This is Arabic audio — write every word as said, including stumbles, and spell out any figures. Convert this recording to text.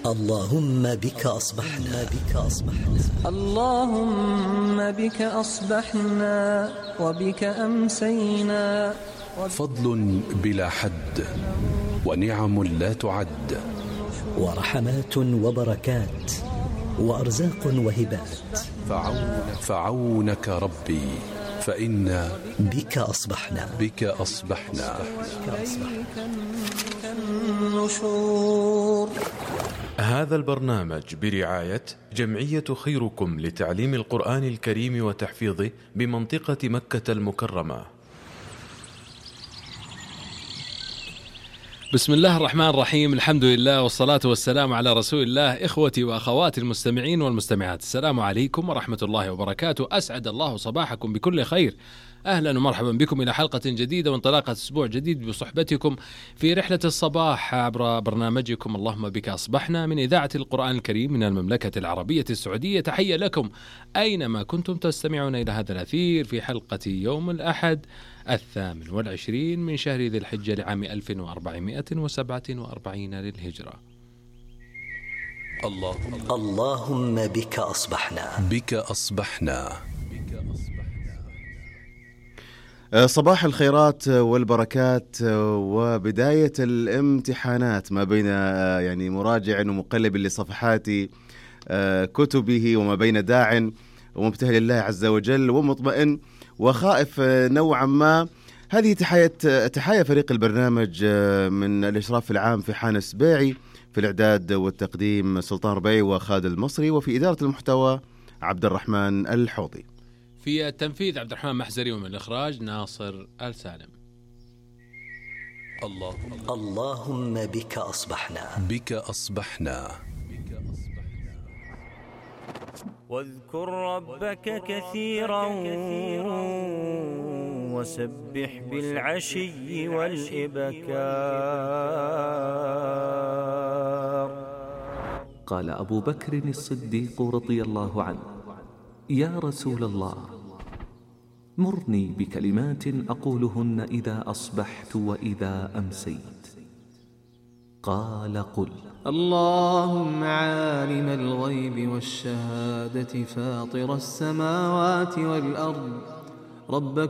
اللهم بك أصبحنا بك أصبحنا اللهم بك أصبحنا وبك أمسينا. فضل بلا حد ونعم لا تعد، ورحمات وبركات وأرزاق وهبات. فعونك, فعونك ربي فإنا بك أصبحنا بك أصبحنا. النشور. هذا البرنامج برعاية جمعية خيركم لتعليم القرآن الكريم وتحفيظه بمنطقة مكة المكرمة. بسم الله الرحمن الرحيم، الحمد لله والصلاة والسلام على رسول الله. إخوتي وأخواتي المستمعين والمستمعات، السلام عليكم ورحمة الله وبركاته. أسعد الله صباحكم بكل خير. أهلا ومرحبا بكم إلى حلقة جديدة وانطلاقة أسبوع جديد بصحبتكم في رحلة الصباح عبر برنامجكم اللهم بك أصبحنا من إذاعة القرآن الكريم من المملكة العربية السعودية. تحية لكم أينما كنتم تستمعون إلى هذا الأثير في حلقة يوم الأحد الثامن والعشرين من شهر ذي الحجة لعام ألف وأربعمائة وسبعة وأربعين للهجرة. اللهم, اللهم بك أصبحنا بك أصبحنا. صباح الخيرات والبركات وبداية الامتحانات ما بين يعني مراجع ومقلب لصفحات كتبه وما بين داع ومبتهل لله عز وجل ومطمئن وخائف نوعا ما. هذه تحية تحية فريق البرنامج من الإشراف العام في حان السبيعي، في الإعداد والتقديم سلطان ربيع وخالد المصري، وفي إدارة المحتوى عبد الرحمن الحوضي، في التنفيذ عبد الرحمن محزري، ومن الإخراج ناصر آل سالم. اللهم, اللهم بك أصبحنا بك أصبحنا. واذكر ربك كثيرا وسبح بالعشي والإبكار. قال أبو بكر الصديق رضي الله عنه: يا رسول الله، مرني بكلمات أقولهن إذا أصبحت وإذا أمسيت. قال: قل: اللهم عالم الغيب والشهادة فاطر السماوات والأرض، رب